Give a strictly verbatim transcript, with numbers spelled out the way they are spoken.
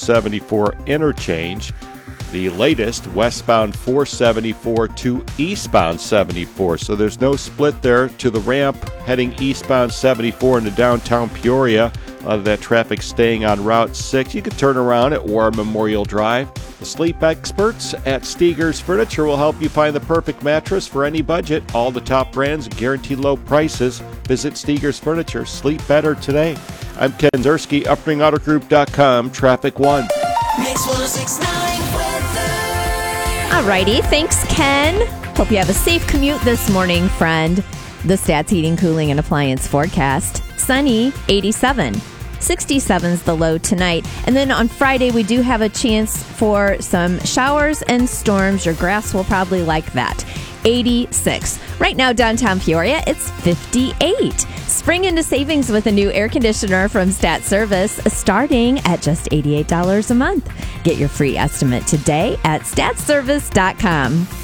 seventy-four interchange. The latest, westbound four seventy-four to eastbound seventy-four. So there's no split there to the ramp heading eastbound seventy-four into downtown Peoria. A lot of that traffic staying on Route six. You can turn around at War Memorial Drive. The sleep experts at Steger's Furniture will help you find the perfect mattress for any budget. All the top brands, guaranteed low prices. Visit Steger's Furniture. Sleep better today. I'm Ken Zerski, Uppering Auto Group dot com, Traffic One. Mix one oh six point nine weather. Alrighty, thanks, Ken. Hope you have a safe commute this morning, friend. The Stats Heating, Cooling, and Appliance forecast. Sunny, eighty-seven. sixty-seven is the low tonight. And then on Friday, we do have a chance for some showers and storms. Your grass will probably like that. eighty-six. Right now, downtown Peoria, it's fifty-eight. Spring into savings with a new air conditioner from Stat Service, starting at just eighty-eight dollars a month. Get your free estimate today at stat service dot com.